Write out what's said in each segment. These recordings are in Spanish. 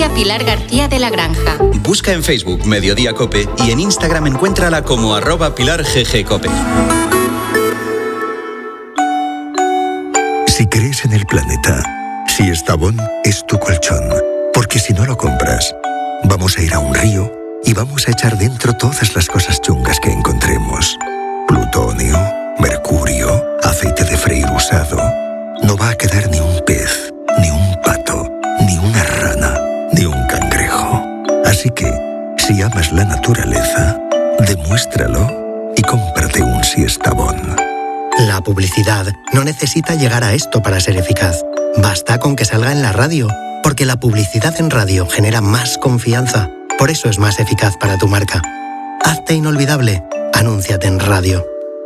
Conoce a Pilar García de la Granja. Busca en Facebook Mediodía Cope y en Instagram encuéntrala como @PilarGGCope. Si crees en el planeta, Si Estabón es tu colchón. Porque si no lo compras, vamos a ir a un río y vamos a echar dentro todas las cosas chungas que encontremos. Plutonio, mercurio, aceite de freír usado. No va a quedar ni un pez, ni un pato, ni una rana, ni un cangrejo. Así que, si amas la naturaleza, demuéstralo y cómprate un Si Estabón. La publicidad no necesita llegar a esto para ser eficaz. Basta con que salga en la radio, porque la publicidad en radio genera más confianza. Por eso es más eficaz para tu marca. Hazte inolvidable. Anúnciate en radio.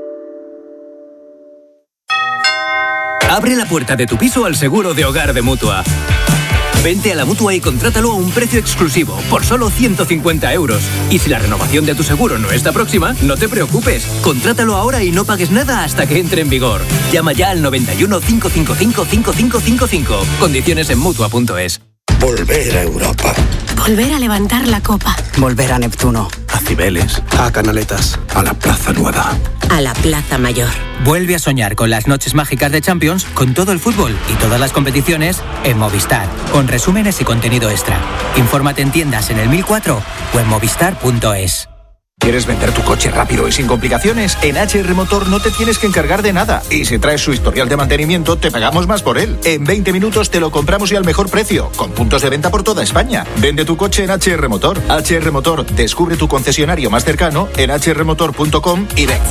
Abre la puerta de tu piso al seguro de hogar de Mutua. Vente a la Mutua y contrátalo a un precio exclusivo, por solo 150 €. Y si la renovación de tu seguro no está próxima, no te preocupes. Contrátalo ahora y no pagues nada hasta que entre en vigor. Llama ya al 91 555 5555. Condiciones en Mutua.es. Volver a Europa. Volver a levantar la copa. Volver a Neptuno. A Cibeles. A Canaletas. A la Plaza Nueva. A la Plaza Mayor. Vuelve a soñar con las noches mágicas de Champions, con todo el fútbol y todas las competiciones en Movistar, con resúmenes y contenido extra. Infórmate en tiendas en el 1004 o en movistar.es. ¿Quieres vender tu coche rápido y sin complicaciones? En HR Motor no te tienes que encargar de nada. Y si traes su historial de mantenimiento, te pagamos más por él. En 20 minutos te lo compramos y al mejor precio, con puntos de venta por toda España. Vende tu coche en HR Motor. HR Motor, descubre tu concesionario más cercano en hrmotor.com y ven.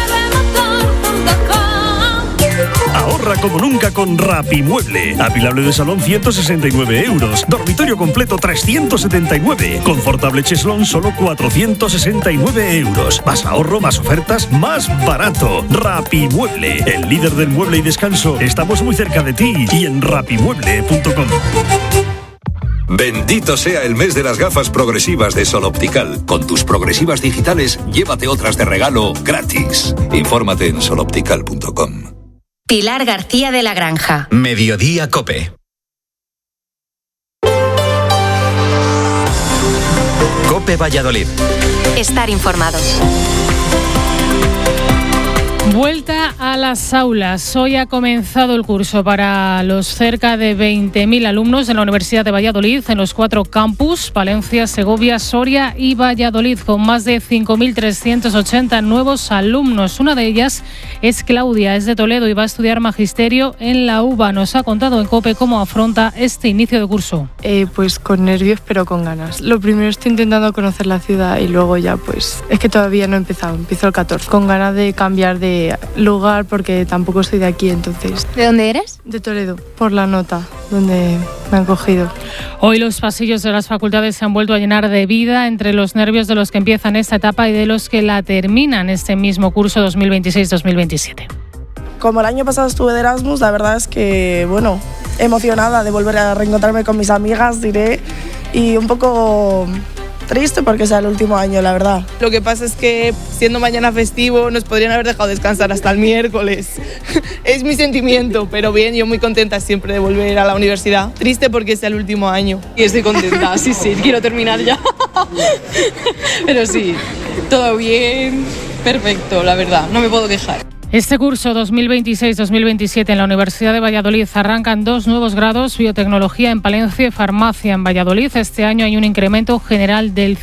Ahorra como nunca con Rapimueble. Apilable de salón 169 €. Dormitorio completo 379. Confortable cheslón solo 469 €. Más ahorro, más ofertas, más barato. Rapimueble, el líder del mueble y descanso. Estamos muy cerca de ti y en rapimueble.com. Bendito sea el mes de las gafas progresivas de Sol Optical. Con tus progresivas digitales, llévate otras de regalo gratis. Infórmate en soloptical.com. Pilar García de la Granja. Mediodía Cope. Cope Valladolid. Estar informado. Vuelta a las aulas. Hoy ha comenzado el curso para los cerca de 20.000 alumnos de la Universidad de Valladolid en los 4 campus, Palencia, Segovia, Soria y Valladolid, con más de 5.380 nuevos alumnos. Una de ellas es Claudia, es de Toledo y va a estudiar magisterio en la UBA. Nos ha contado en COPE cómo afronta este inicio de curso. Pues con nervios pero con ganas. Lo primero estoy intentando conocer la ciudad y luego ya pues es que todavía no he empezado, empiezo el 14. Con ganas de cambiar de lugar porque tampoco soy de aquí, entonces. ¿De dónde eres? De Toledo, por la nota, donde me han cogido. Hoy los pasillos de las facultades se han vuelto a llenar de vida entre los nervios de los que empiezan esta etapa y de los que la terminan este mismo curso 2026-2027. Como el año pasado estuve de Erasmus, la verdad es que, bueno, emocionada de volver a reencontrarme con mis amigas, diré, y un poco triste porque sea el último año, la verdad. Lo que pasa es que, siendo mañana festivo, nos podrían haber dejado descansar hasta el miércoles. Es mi sentimiento, pero bien, yo muy contenta siempre de volver a la universidad. Triste porque sea el último año. Y estoy contenta, sí, quiero terminar ya. Pero sí, todo bien, perfecto, la verdad, no me puedo quejar. Este curso 2026-2027 en la Universidad de Valladolid arrancan 2 nuevos grados, biotecnología en Palencia y farmacia en Valladolid. Este año hay un incremento general del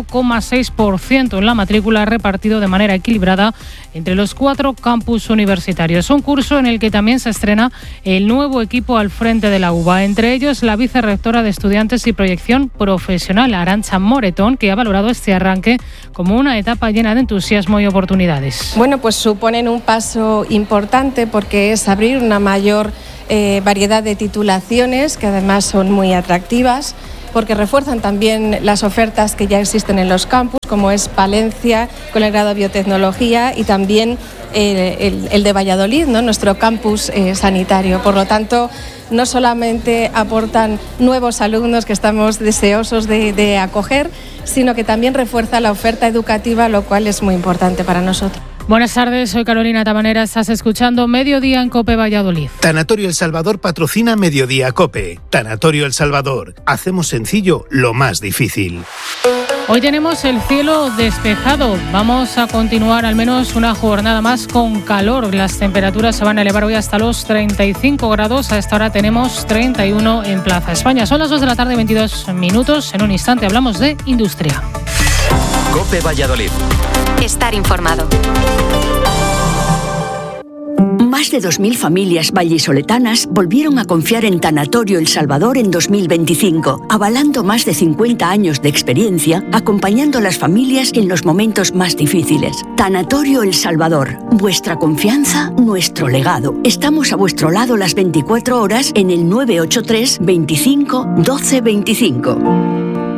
5,6% en la matrícula, repartido de manera equilibrada entre los 4 campus universitarios. Un curso en el que también se estrena el nuevo equipo al frente de la UBA, entre ellos la vicerrectora de Estudiantes y Proyección Profesional, Arantxa Moretón, que ha valorado este arranque como una etapa llena de entusiasmo y oportunidades. Bueno, pues suponen un paso importante porque es abrir una mayor variedad de titulaciones que además son muy atractivas, porque refuerzan también las ofertas que ya existen en los campus, como es Palencia con el grado de biotecnología y también el de Valladolid, ¿no? Nuestro campus sanitario. Por lo tanto, no solamente aportan nuevos alumnos que estamos deseosos de acoger, sino que también refuerza la oferta educativa, lo cual es muy importante para nosotros. Buenas tardes, soy Carolina Tabanera, estás escuchando Mediodía en COPE Valladolid. Tanatorio El Salvador patrocina Mediodía COPE. Tanatorio El Salvador. Hacemos sencillo lo más difícil. Hoy tenemos el cielo despejado. Vamos a continuar al menos una jornada más con calor. Las temperaturas se van a elevar hoy hasta los 35 grados. A esta hora tenemos 31 en Plaza España. Son las 2 de la tarde, 22 minutos. En un instante hablamos de industria. COPE Valladolid. Estar informado. Más de 2.000 familias vallisoletanas volvieron a confiar en Tanatorio El Salvador en 2025, avalando más de 50 años de experiencia, acompañando a las familias en los momentos más difíciles. Tanatorio El Salvador, vuestra confianza, nuestro legado. Estamos a vuestro lado las 24 horas en el 983 25 12 25.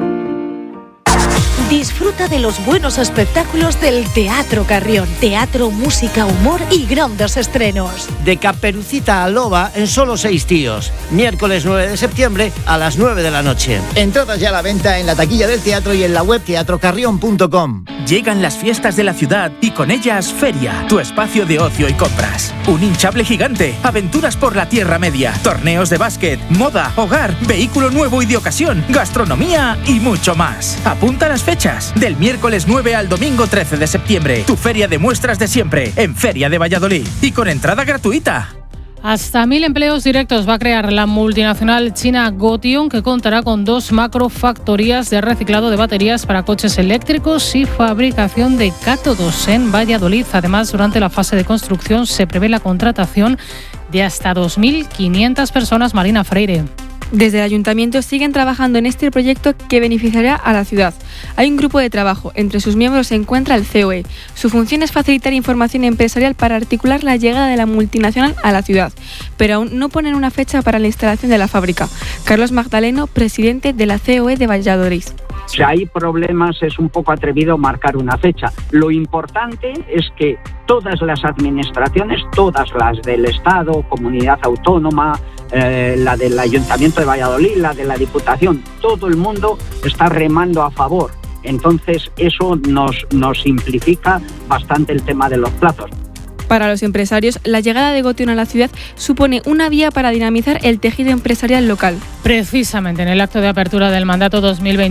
Disfruta de los buenos espectáculos del Teatro Carrión. Teatro, música, humor y grandes estrenos. De Caperucita a Loba en solo 6 tíos. Miércoles 9 de septiembre a las 9 de la noche. Entradas ya a la venta en la taquilla del teatro y en la web teatrocarrión.com. Llegan las fiestas de la ciudad y con ellas Feria, tu espacio de ocio y compras. Un hinchable gigante, aventuras por la Tierra Media, torneos de básquet, moda, hogar, vehículo nuevo y de ocasión, gastronomía y mucho más. Apunta a las fechas. Del miércoles 9 al domingo 13 de septiembre. Tu feria de muestras de siempre en Feria de Valladolid y con entrada gratuita. Hasta 1.000 empleos directos va a crear la multinacional china Gotion, que contará con 2 macrofactorías de reciclado de baterías para coches eléctricos y fabricación de cátodos en Valladolid. Además, durante la fase de construcción se prevé la contratación de hasta 2.500 personas. Marina Freire. Desde el Ayuntamiento siguen trabajando en este proyecto que beneficiará a la ciudad. Hay un grupo de trabajo, entre sus miembros se encuentra el COE. Su función es facilitar información empresarial para articular la llegada de la multinacional a la ciudad, pero aún no ponen una fecha para la instalación de la fábrica. Carlos Magdaleno, presidente de la COE de Valladolid. Si hay problemas es un poco atrevido marcar una fecha. Lo importante es que todas las administraciones, todas las del Estado, comunidad autónoma, la del Ayuntamiento de Valladolid, la de la Diputación, todo el mundo está remando a favor. Entonces eso nos simplifica bastante el tema de los plazos. Para los empresarios, la llegada de Gotion a la ciudad supone una vía para dinamizar el tejido empresarial local. Precisamente en el acto de apertura del mandato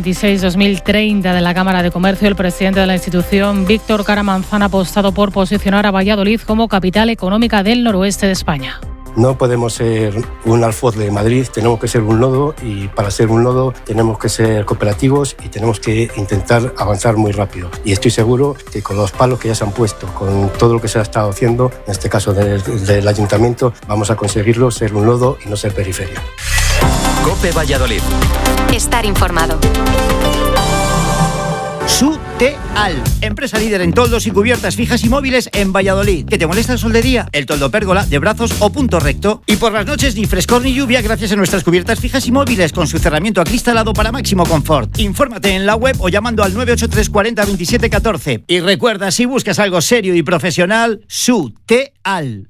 2026-2030 de la Cámara de Comercio, el presidente de la institución, Víctor Caramanzán, ha apostado por posicionar a Valladolid como capital económica del noroeste de España. No podemos ser un alfoz de Madrid, tenemos que ser un nodo, y para ser un nodo tenemos que ser cooperativos y tenemos que intentar avanzar muy rápido. Y estoy seguro que con los palos que ya se han puesto, con todo lo que se ha estado haciendo, en este caso del Ayuntamiento, vamos a conseguirlo, ser un nodo y no ser periferia. COPE Valladolid. Estar informado. Suteal, empresa líder en toldos y cubiertas fijas y móviles en Valladolid. ¿Que te molesta el sol de día? El toldo pérgola, de brazos o punto recto. Y por las noches ni frescor ni lluvia gracias a nuestras cubiertas fijas y móviles con su cerramiento acristalado para máximo confort. Infórmate en la web o llamando al 983 40 27 14. Y recuerda, si buscas algo serio y profesional, Suteal.